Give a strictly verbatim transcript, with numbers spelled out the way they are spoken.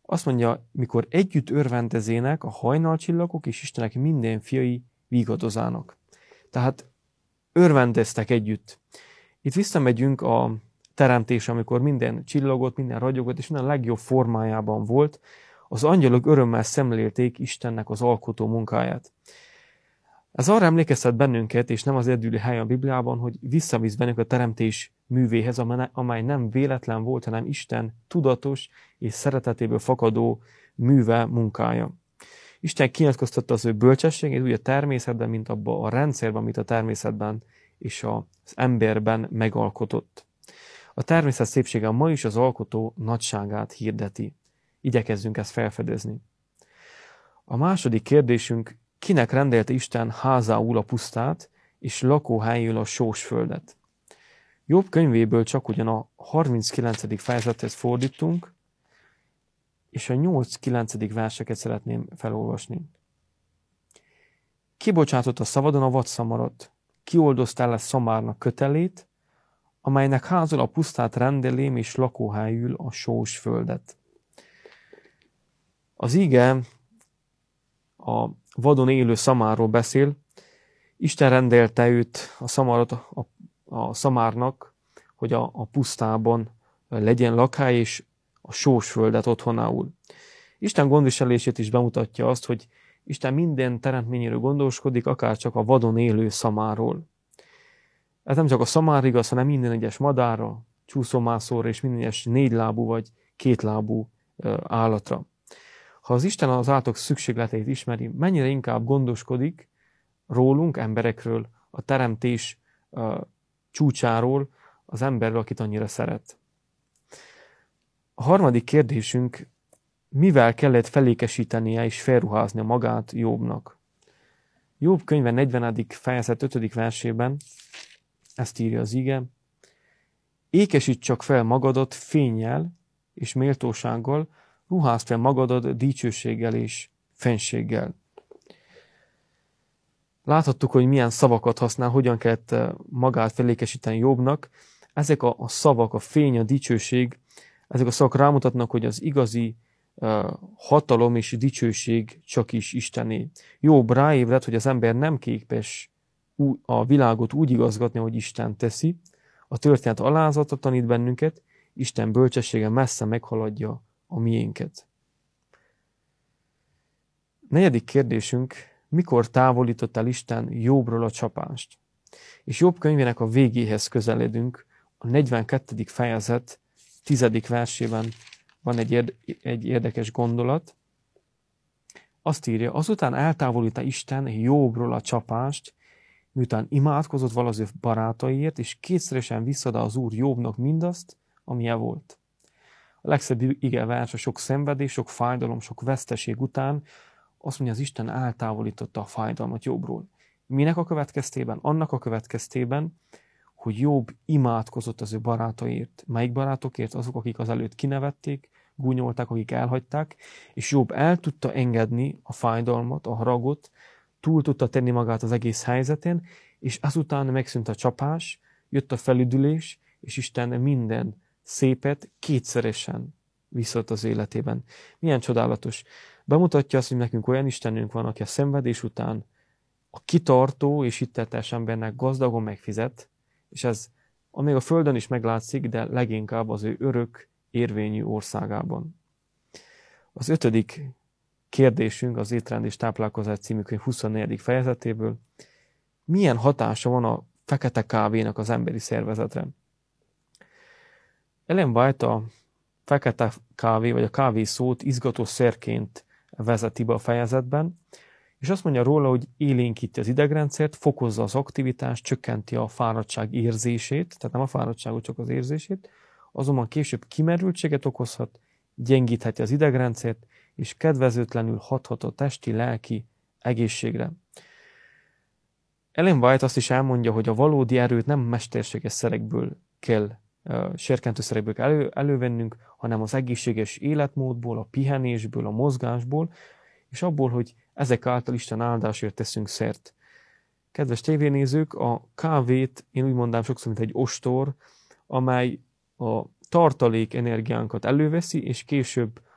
Azt mondja, mikor együtt örvendezének a hajnalcsillagok, és Istenek minden fiai vígadozának. Tehát örvendeztek együtt. Itt visszamegyünk a teremtésre, amikor minden csillagott, minden ragyogott, és minden legjobb formájában volt. Az angyalok örömmel szemlélték Istennek az alkotó munkáját. Ez arra emlékeztet bennünket, és nem az egyedüli hely a Bibliában, hogy visszavisz bennünket a teremtés művéhez, amely nem véletlen volt, hanem Isten tudatos és szeretetéből fakadó műve, munkája. Isten kinyilatkoztatta az ő bölcsességét úgy a természetben, mint abban a rendszerben, amit a természetben és az emberben megalkotott. A természet szépsége ma is az alkotó nagyságát hirdeti. Igyekezzünk ezt felfedezni. A második kérdésünk, kinek rendelte Isten házául a pusztát, és lakóhelyül a sós földet? Jobb könyvéből csak ugyan a harminckilencedik fejezethez fordítunk, és a nyolc-kilencedik verseket szeretném felolvasni. Kibocsátott a szabadon a vadszamarat, kioldoztál le szamárnak kötelét, amelynek házul a pusztát rendelém, és lakóhelyül a sós földet. Az íge a vadon élő szamárról beszél. Isten rendelte őt, a szamarat, a, a szamárnak, hogy a, a pusztában legyen lakhely, és a sós földet otthonául. Isten gondviselését is bemutatja azt, hogy Isten minden teremtményéről gondoskodik, akár csak a vadon élő szamárról. Ez nem csak a szamár igaz, hanem minden egyes madárra, csúszómászóra és minden egyes négylábú vagy kétlábú állatra. Ha az Isten az állatok szükségleteit ismeri, mennyire inkább gondoskodik rólunk, emberekről, a teremtés uh, csúcsáról, az emberről, akit annyira szeret. A harmadik kérdésünk, mivel kellett felékesítenie és felruháznia magát Jobbnak? Jobb könyve negyvenedik fejezet ötödik versében ezt írja az ige. Ékesíts csak fel magadat fénnyel és méltósággal, ruházd fel magadat dicsőséggel és fenséggel. Láthattuk, hogy milyen szavakat használ, hogyan kellett magát felékesíteni Jobbnak. Ezek a, a szavak, a fény, a dicsőség, ezek a szavak rámutatnak, hogy az igazi uh, hatalom és dicsőség csak is Istené. Jobb ráébredt, hogy az ember nem képes a világot úgy igazgatni, hogy Isten teszi. A történet alázatot tanít bennünket, Isten bölcsessége messze meghaladja a miénket. Negyedik kérdésünk, mikor távolított el Isten Jobbról a csapást? És Jobb könyvének a végéhez közeledünk, a negyvenkettedik fejezet tizedik versében van egy, érde, egy érdekes gondolat. Azt írja, azután eltávolítta Isten Jobbról a csapást, miután imádkozott val az ő barátaiért, és kétszeresen visszadá az Úr Jobbnak mindazt, amilyen volt. A legszebb ige vers a sok szenvedés, sok fájdalom, sok veszteség után azt mondja, az Isten eltávolította a fájdalmat Jobbról. Minek a következtében? Annak a következtében, hogy Jobb imádkozott az ő barátaiért. Melyik barátokért? Azok, akik az előtt kinevették, gúnyolták, akik elhagyták, és Jobb el tudta engedni a fájdalmat, a haragot, túl tudta tenni magát az egész helyzetén, és azután megszűnt a csapás, jött a felüdülés, és Isten minden szépet kétszeresen visszadt az életében. Milyen csodálatos. Bemutatja azt, hogy nekünk olyan Istenünk van, aki a szenvedés után a kitartó és hittetes embernek gazdagon megfizet, és ez amíg a földön is meglátszik, de leginkább az ő örök érvényű országában. Az ötödik kérdésünk az Étrend és táplálkozás című könyv huszonnegyedik fejezetéből. Milyen hatása van a fekete kávénak az emberi szervezetre? Ellen White a fekete kávé, vagy a kávé szót izgató szerként vezeti be a fejezetben, és azt mondja róla, hogy élénkíti az idegrendszert, fokozza az aktivitást, csökkenti a fáradtság érzését, tehát nem a fáradtságot, csak az érzését, azonban később kimerültséget okozhat, gyengítheti az idegrendszert, és kedvezőtlenül hathat a testi, lelki egészségre. Ellen White azt is elmondja, hogy a valódi erőt nem mesterséges szerekből kell, uh, serkentőszerekből kell elő, elővennünk, hanem az egészséges életmódból, a pihenésből, a mozgásból, és abból, hogy ezek által Isten áldásért teszünk szert. Kedves tévénézők, a kávét én úgy mondám sokszor, mint egy ostor, amely a tartalék energiánkat előveszi, és később